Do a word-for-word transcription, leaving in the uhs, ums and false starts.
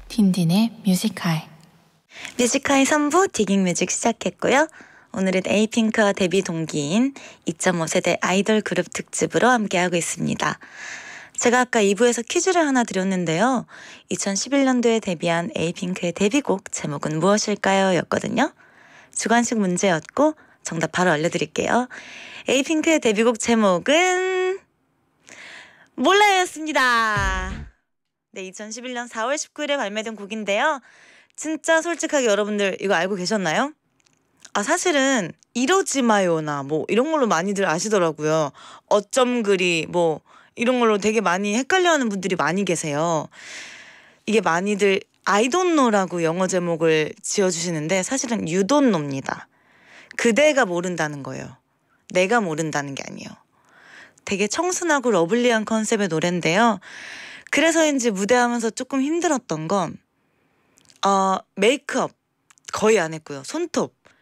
딘딘의 뮤직하이. 뮤직하이 삼 부 디깅 뮤직 시작했고요. 오늘은 에이핑크와 데뷔 동기인 이 점 오 세대 아이돌 그룹 특집으로 함께하고 있습니다. 제가 아까 이 부에서 퀴즈를 하나 드렸는데요. 이천십일 년도에 데뷔한 에이핑크의 데뷔곡 제목은 무엇일까요? 였거든요. 주관식 문제였고 정답 바로 알려드릴게요. 에이핑크의 데뷔곡 제목은 몰라요 였습니다. 네, 이천십일 년 사월 십구일에 발매된 곡인데요. 진짜 솔직하게 여러분들 이거 알고 계셨나요? 아 사실은 이러지 마요나 뭐 이런 걸로 많이들 아시더라고요. 어쩜 그리 뭐 이런 걸로 되게 많이 헷갈려하는 분들이 많이 계세요. 이게 많이들 I don't know라고 영어 제목을 지어주시는데 사실은 you don't know입니다. 그대가 모른다는 거예요. 내가 모른다는 게 아니에요. 되게 청순하고 러블리한 컨셉의 노래인데요. 그래서인지 무대하면서 조금 힘들었던 건 어, 메이크업 거의 안 했고요. 손톱